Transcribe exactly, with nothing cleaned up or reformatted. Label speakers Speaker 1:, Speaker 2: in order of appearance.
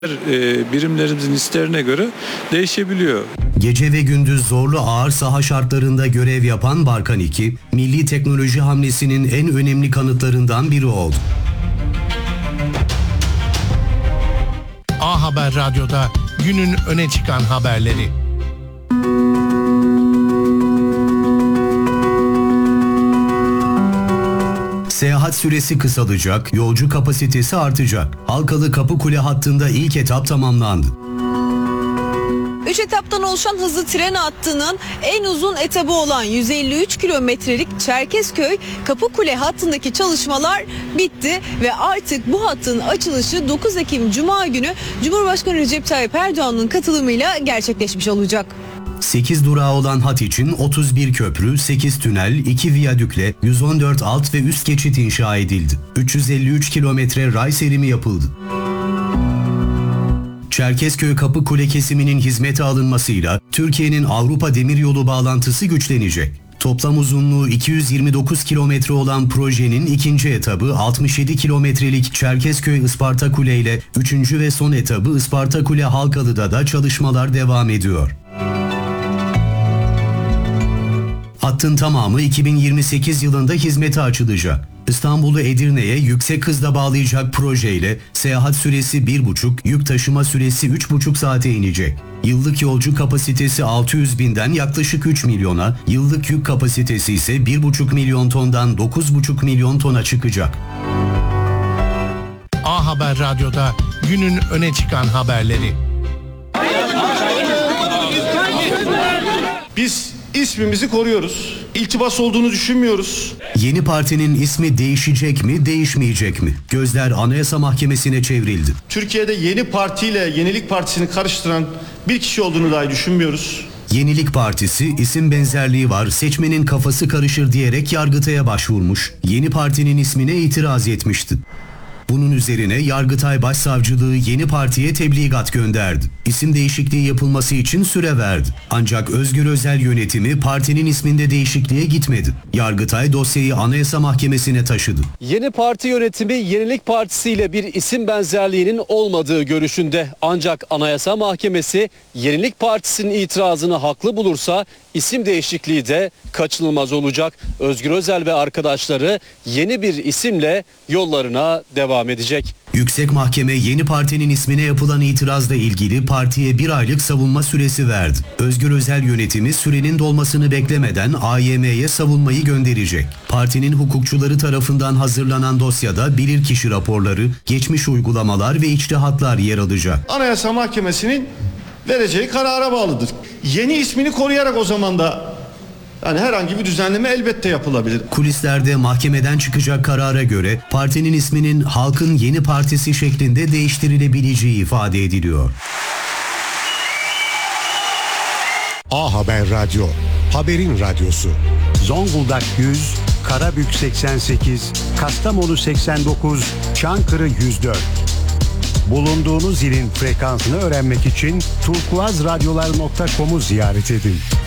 Speaker 1: birimlerimizin isterine göre değişebiliyor.
Speaker 2: Gece ve gündüz zorlu ağır saha şartlarında görev yapan Barkan iki, milli teknoloji hamlesinin en önemli kanıtlarından biri oldu.
Speaker 3: A Haber Radyo'da günün öne çıkan haberleri.
Speaker 2: Seyahat süresi kısalacak, yolcu kapasitesi artacak. Halkalı Kapıkule hattında ilk etap tamamlandı.
Speaker 4: Üç etaptan oluşan hızlı tren hattının en uzun etabı olan yüz elli üç kilometrelik Çerkezköy Kapıkule hattındaki çalışmalar bitti ve artık bu hattın açılışı dokuz Ekim Cuma günü Cumhurbaşkanı Recep Tayyip Erdoğan'ın katılımıyla gerçekleşmiş olacak.
Speaker 2: sekiz durağı olan hat için otuz bir köprü, sekiz tünel, iki viyadükle yüz on dört alt ve üst geçit inşa edildi. üç yüz elli üç kilometre ray serimi yapıldı. Çerkezköy Kapıkule kesiminin hizmete alınmasıyla Türkiye'nin Avrupa Demiryolu bağlantısı güçlenecek. Toplam uzunluğu iki yüz yirmi dokuz kilometre olan projenin ikinci etabı altmış yedi kilometrelik Çerkezköy Ispartakule ile üçüncü ve son etabı Ispartakule Halkalı'da da çalışmalar devam ediyor. Hattın tamamı iki bin yirmi sekiz yılında hizmete açılacak. İstanbul'u Edirne'ye yüksek hızla bağlayacak projeyle seyahat süresi bir buçuk, yük taşıma süresi üç buçuk saate inecek. Yıllık yolcu kapasitesi altı yüz binden yaklaşık üç milyona, yıllık yük kapasitesi ise bir buçuk milyon tondan dokuz buçuk milyon tona çıkacak.
Speaker 3: A Haber Radyo'da günün öne çıkan haberleri.
Speaker 5: Biz ismimizi koruyoruz. İltibas olduğunu düşünmüyoruz.
Speaker 2: Yeni partinin ismi değişecek mi, değişmeyecek mi? Gözler Anayasa Mahkemesi'ne çevrildi.
Speaker 5: Türkiye'de Yeni Parti ile Yenilik Partisi'ni karıştıran bir kişi olduğunu dahi düşünmüyoruz.
Speaker 2: Yenilik Partisi isim benzerliği var, seçmenin kafası karışır diyerek Yargıtay'a başvurmuş. Yeni Parti'nin ismine itiraz etmişti. Bunun üzerine Yargıtay Başsavcılığı Yeni Parti'ye tebligat gönderdi. İsim değişikliği yapılması için süre verdi. Ancak Özgür Özel yönetimi partinin isminde değişikliğe gitmedi. Yargıtay dosyayı Anayasa Mahkemesi'ne taşıdı.
Speaker 6: Yeni Parti yönetimi Yenilik Partisi ile bir isim benzerliğinin olmadığı görüşünde. Ancak Anayasa Mahkemesi Yenilik Partisi'nin itirazını haklı bulursa isim değişikliği de kaçınılmaz olacak. Özgür Özel ve arkadaşları yeni bir isimle yollarına devam edecek.
Speaker 2: Yüksek Mahkeme Yeni Parti'nin ismine yapılan itirazla ilgili partiye bir aylık savunma süresi verdi. Özgür Özel yönetimi sürenin dolmasını beklemeden A Y M'ye savunmayı gönderecek. Partinin hukukçuları tarafından hazırlanan dosyada bilirkişi raporları, geçmiş uygulamalar ve içtihatlar yer alacak.
Speaker 5: Anayasa Mahkemesi'nin vereceği karara bağlıdır. Yeni ismini koruyarak o zaman da yani herhangi bir düzenleme elbette yapılabilir.
Speaker 2: Kulislerde mahkemeden çıkacak karara göre partinin isminin Halkın Yeni Partisi şeklinde değiştirilebileceği ifade ediliyor.
Speaker 7: A Haber Radyo, haberin radyosu. Zonguldak yüz, Karabük seksen sekiz, Kastamonu seksen dokuz, Çankırı yüz dört. Bulunduğunuz ilin frekansını öğrenmek için turkuazradyolar nokta com'u ziyaret edin.